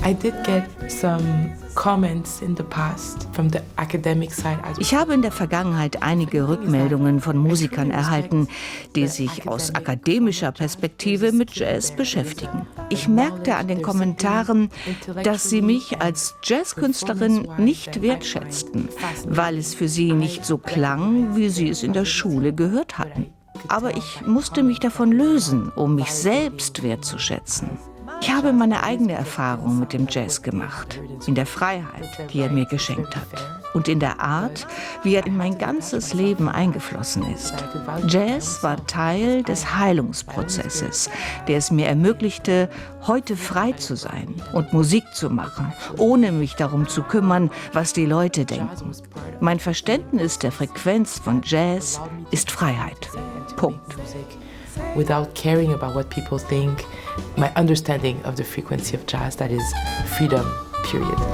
I did get some comments in the past from the academic side. Ich habe in der Vergangenheit einige Rückmeldungen von Musikern erhalten, die sich aus akademischer Perspektive mit Jazz beschäftigen. Ich merkte an den Kommentaren, dass sie mich als Jazzkünstlerin nicht wertschätzten, weil es für sie nicht so klang, wie sie es in der Schule gehört hatten. Aber ich musste mich davon lösen, um mich selbst wertzuschätzen. Ich habe meine eigene Erfahrung mit dem Jazz gemacht, in der Freiheit, die er mir geschenkt hat und in der Art, wie er in mein ganzes Leben eingeflossen ist. Jazz war Teil des Heilungsprozesses, der es mir ermöglichte, heute frei zu sein und Musik zu machen, ohne mich darum zu kümmern, was die Leute denken. Mein Verständnis der Frequenz von Jazz ist Freiheit. Punkt. Without caring about what people think, my understanding of the frequency of jazz, that is freedom, period.